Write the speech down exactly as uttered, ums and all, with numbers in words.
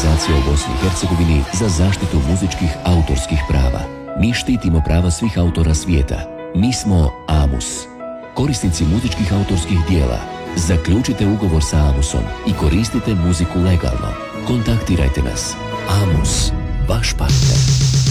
organizacija u Bosni i Hercegovini za zaštitu muzičkih autorskih prava. Mi štitimo prava svih autora svijeta. Mi smo AMUS. Korisnici muzičkih autorskih dijela, zaključite ugovor sa AMUSom i koristite muziku legalno. Kontaktirajte nas. AMUS, vaš partner.